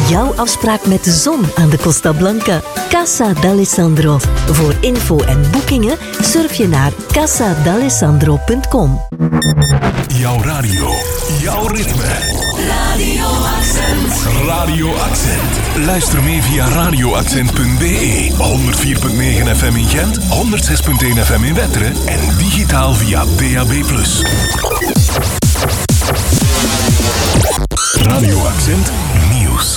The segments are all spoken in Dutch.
Jouw afspraak met de zon aan de Costa Blanca. Casa d'Alessandro. Voor info en boekingen surf je naar casadalessandro.com. Jouw radio, jouw ritme. Radio Accent. Radio Accent. Luister mee via radioaccent.be. 104.9 FM in Gent, 106.1 FM in Wetteren en digitaal via DAB+. Radio Accent Nieuws.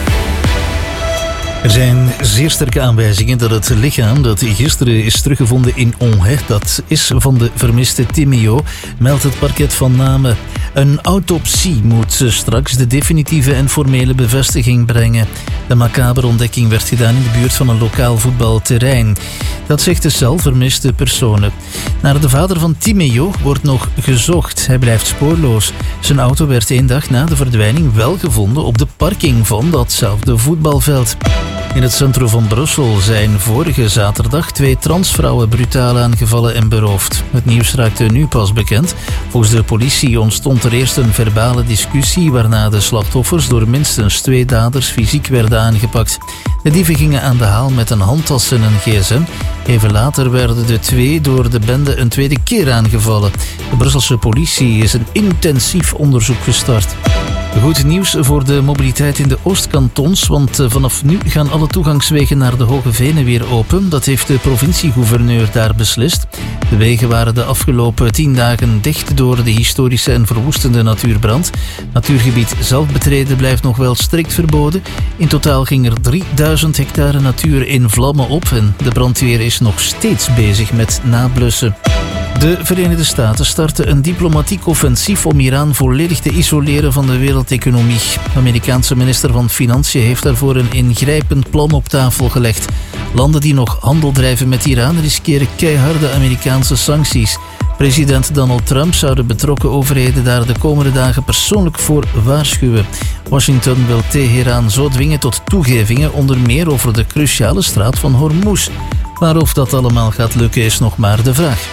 Er zijn zeer sterke aanwijzingen dat het lichaam dat gisteren is teruggevonden in Onhecht, dat is van de vermiste Timeo, meldt het parket van Namen. Een autopsie moet straks de definitieve en formele bevestiging brengen. De macabere ontdekking werd gedaan in de buurt van een lokaal voetbalterrein. Dat zegt de cel vermiste personen. Naar de vader van Timeo wordt nog gezocht. Hij blijft spoorloos. Zijn auto werd 1 dag na de verdwijning wel gevonden op de parking van datzelfde voetbalveld. In het centrum van Brussel zijn vorige zaterdag 2 transvrouwen brutaal aangevallen en beroofd. Het nieuws raakte nu pas bekend. Volgens de politie ontstond er eerst een verbale discussie waarna de slachtoffers door minstens 2 daders fysiek werden aangepakt. De dieven gingen aan de haal met een handtas en een gsm. Even later werden de 2 door de bende een tweede keer aangevallen. De Brusselse politie is een intensief onderzoek gestart. Goed nieuws voor de mobiliteit in de Oostkantons, want vanaf nu gaan alle toegangswegen naar de Hoge Venen weer open. Dat heeft de provinciegouverneur daar beslist. De wegen waren de afgelopen 10 dagen dicht door de historische en verwoestende natuurbrand. Natuurgebied zelfbetreden blijft nog wel strikt verboden. In totaal ging er 3000 hectare natuur in vlammen op en de brandweer is nog steeds bezig met nablussen. De Verenigde Staten starten een diplomatiek offensief om Iran volledig te isoleren van de wereldeconomie. De Amerikaanse minister van Financiën heeft daarvoor een ingrijpend plan op tafel gelegd. Landen die nog handel drijven met Iran riskeren keiharde Amerikaanse sancties. President Donald Trump zou de betrokken overheden daar de komende dagen persoonlijk voor waarschuwen. Washington wil Teheran zo dwingen tot toegevingen, onder meer over de cruciale straat van Hormuz. Maar of dat allemaal gaat lukken is nog maar de vraag.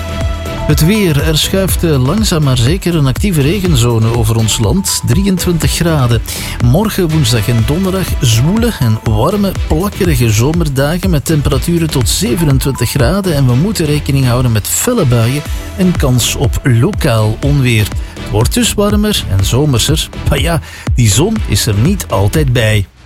Het weer. Er schuift langzaam maar zeker een actieve regenzone over ons land. 23 graden. Morgen, woensdag en donderdag zwoele en warme, plakkerige zomerdagen met temperaturen tot 27 graden. En we moeten rekening houden met felle buien en kans op lokaal onweer. Het wordt dus warmer en zomerser. Maar ja, die zon is er niet altijd bij.